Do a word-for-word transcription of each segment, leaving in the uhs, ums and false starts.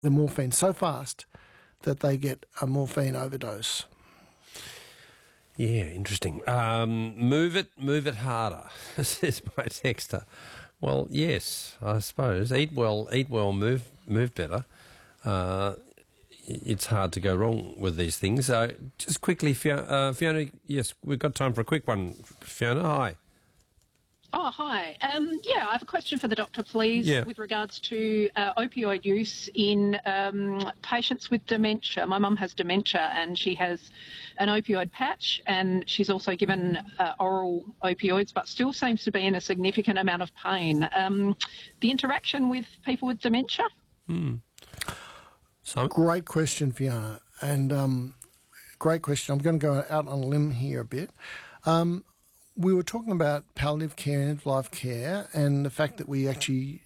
the morphine so fast that they get a morphine overdose. Yeah, interesting. Um, move it, move it harder, says my texter. Well, yes, I suppose. Eat well, eat well, move move better. Uh, it's hard to go wrong with these things. So just quickly, Fiona, uh, Fiona, yes, we've got time for a quick one. Fiona, hi. Oh, hi. Um, yeah, I have a question for the doctor, please, Yeah. with regards to uh, opioid use in um, patients with dementia. My mum has dementia and she has an opioid patch, and she's also given uh, oral opioids, but still seems to be in a significant amount of pain. Um, the interaction with people with dementia? Hmm. So, Great question, Fiona, and um, great question. I'm going to go out on a limb here a bit. Um, we were talking about palliative care and end-of-life care, and the fact that we actually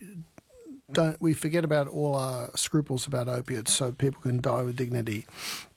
don't we forget about all our scruples about opiates, so people can die with dignity.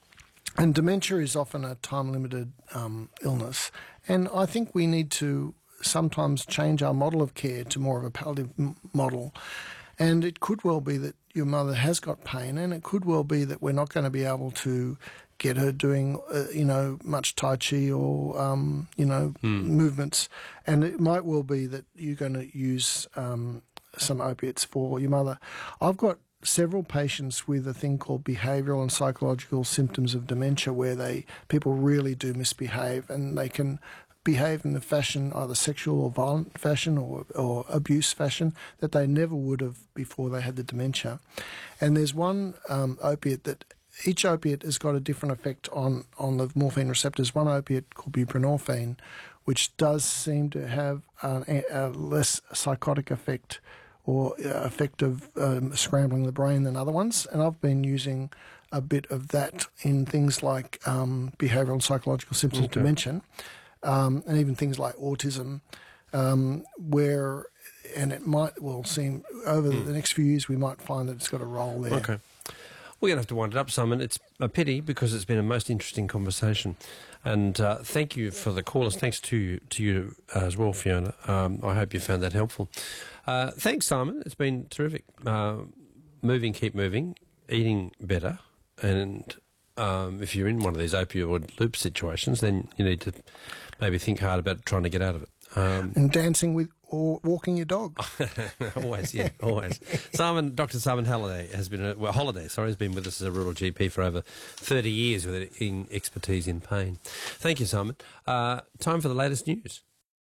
And dementia is often a time-limited um, illness, and I think we need to sometimes change our model of care to more of a palliative m- model. And it could well be that your mother has got pain, and it could well be that we're not going to be able to get her doing, uh, you know, much Tai Chi or, um, you know, mm. movements. And it might well be that you're going to use um, some opiates for your mother. I've got several patients with a thing called behavioural and psychological symptoms of dementia, where they people really do misbehave, and they can behave in a fashion, either sexual or violent fashion or, or abuse fashion, that they never would have before they had the dementia. And there's one um, opiate that, each opiate has got a different effect on, on the morphine receptors. One opiate called buprenorphine, which does seem to have a, a less psychotic effect or effect of um, scrambling the brain than other ones. And I've been using a bit of that in things like um, behavioural and psychological symptoms Okay. of dementia. Um, and even things like autism, um, where, and it might well seem over mm. the next few years we might find that it's got a role there. Okay. We're going to have to wind it up, Simon. It's a pity because it's been a most interesting conversation. And uh, thank you for the callers. Thanks to, to you as well, Fiona. Um, I hope you found that helpful. Uh, thanks, Simon. It's been terrific. Uh, moving, keep moving, eating better, and Um, if you're in one of these opioid loop situations, then you need to maybe think hard about trying to get out of it. Um, and dancing with or walking your dog. always, yeah, always. Simon, Doctor Simon Halliday has been, a, well, Holiday, sorry, has been with us as a rural G P for over thirty years with an in expertise in pain. Thank you, Simon. Uh, time for the latest news.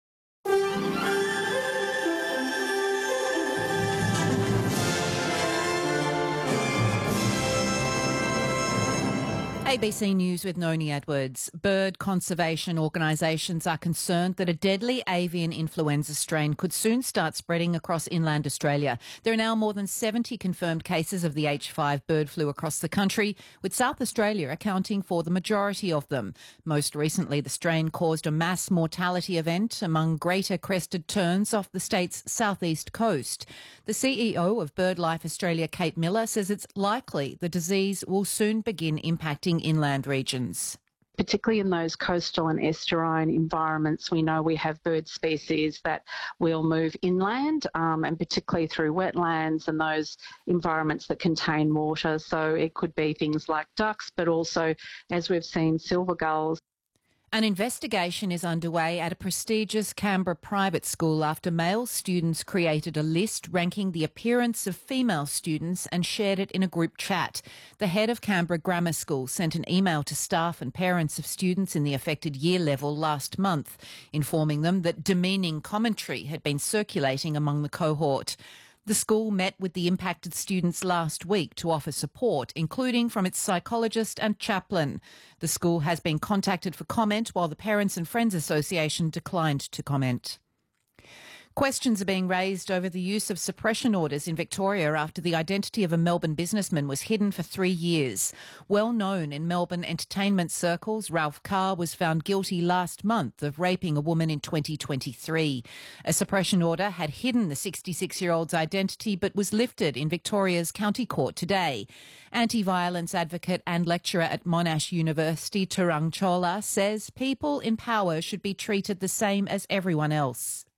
A B C News with Noni Edwards. Bird conservation organisations are concerned that a deadly avian influenza strain could soon start spreading across inland Australia. There are now more than seventy confirmed cases of the H five bird flu across the country, with South Australia accounting for the majority of them. Most recently, the strain caused a mass mortality event among greater crested terns off the state's southeast coast. The C E O of BirdLife Australia, Kate Miller, says it's likely the disease will soon begin impacting inland regions. Particularly in those coastal and estuarine environments, we know we have bird species that will move inland, um, and particularly through wetlands and those environments that contain water. So it could be things like ducks, but also, as we've seen, silver gulls. An investigation is underway at a prestigious Canberra private school after male students created a list ranking the appearance of female students and shared it in a group chat. The head of Canberra Grammar School sent an email to staff and parents of students in the affected year level last month, informing them that demeaning commentary had been circulating among the cohort. The school met with the impacted students last week to offer support, including from its psychologist and chaplain. The school has been contacted for comment, while the Parents and Friends Association declined to comment. Questions are being raised over the use of suppression orders in Victoria after the identity of a Melbourne businessman was hidden for three years. Well known in Melbourne entertainment circles, Ralph Carr was found guilty last month of raping a woman in twenty twenty-three. A suppression order had hidden the sixty-six-year-old's identity but was lifted in Victoria's County Court today. Anti-violence advocate and lecturer at Monash University, Turang Chola, says people in power should be treated the same as everyone else.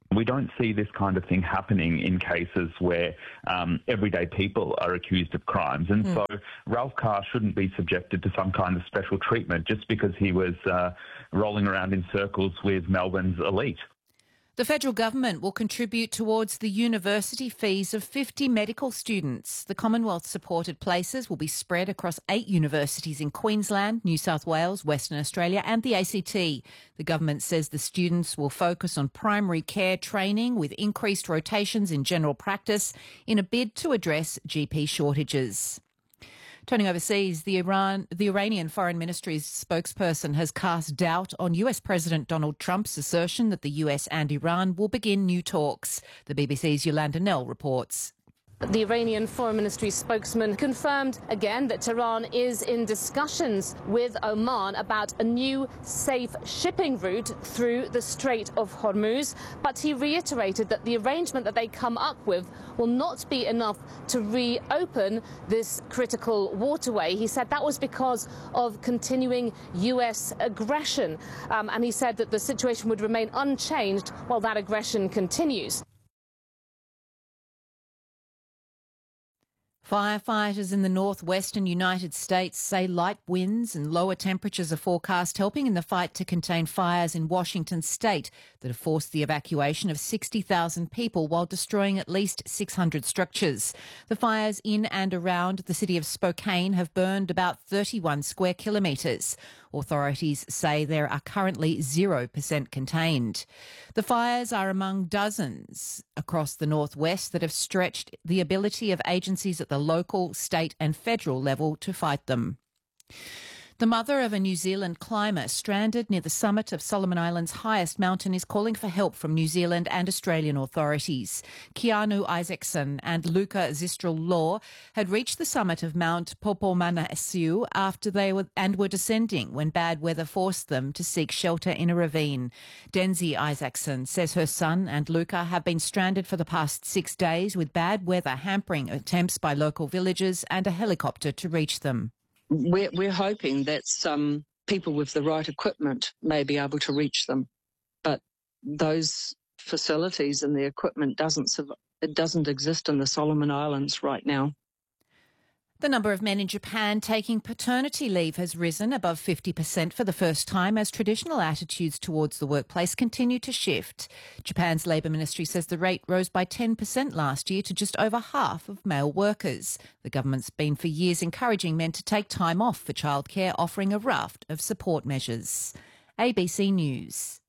We don't see this kind of thing happening in cases where um, everyday people are accused of crimes. And mm. so Ralph Carr shouldn't be subjected to some kind of special treatment just because he was uh, rolling around in circles with Melbourne's elite. The federal government will contribute towards the university fees of fifty medical students. The Commonwealth-supported places will be spread across eight universities in Queensland, New South Wales, Western Australia and the A C T. The government says the students will focus on primary care training with increased rotations in general practice in a bid to address G P shortages. Turning overseas, the Iran, the Iranian Foreign Ministry's spokesperson has cast doubt on U S President Donald Trump's assertion that the U S and Iran will begin new talks. The B B C's Yolanda Nell reports. The Iranian Foreign Ministry spokesman confirmed again that Tehran is in discussions with Oman about a new safe shipping route through the Strait of Hormuz, but he reiterated that the arrangement that they come up with will not be enough to reopen this critical waterway. He said that was because of continuing U S aggression, um, and he said that the situation would remain unchanged while that aggression continues. Firefighters in the northwestern United States say light winds and lower temperatures are forecast, helping in the fight to contain fires in Washington state that have forced the evacuation of sixty thousand people while destroying at least six hundred structures. The fires in and around the city of Spokane have burned about thirty-one square kilometres. Authorities say there are currently zero percent contained. The fires are among dozens across the northwest that have stretched the ability of agencies at the local, state and federal level to fight them. The mother of a New Zealand climber stranded near the summit of Solomon Islands' highest mountain is calling for help from New Zealand and Australian authorities. Keanu Isaacson and Luca Zistrel-Law had reached the summit of Mount Popomanasiu after they were and were descending when bad weather forced them to seek shelter in a ravine. Denzi Isaacson says her son and Luca have been stranded for the past six days with bad weather hampering attempts by local villagers and a helicopter to reach them. We're, we're hoping that some people with the right equipment may be able to reach them, but those facilities and the equipment doesn't it doesn't exist in the Solomon Islands right now. The number of men in Japan taking paternity leave has risen above fifty percent for the first time as traditional attitudes towards the workplace continue to shift. Japan's Labour Ministry says the rate rose by ten percent last year to just over half of male workers. The government's been for years encouraging men to take time off for childcare, offering a raft of support measures. A B C News.